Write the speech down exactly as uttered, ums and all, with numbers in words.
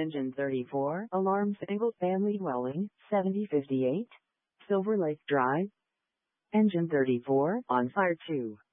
Engine thirty-four, alarm single-family dwelling, seventy fifty-eight, Silver Lake Drive. Engine thirty-four, on fire two.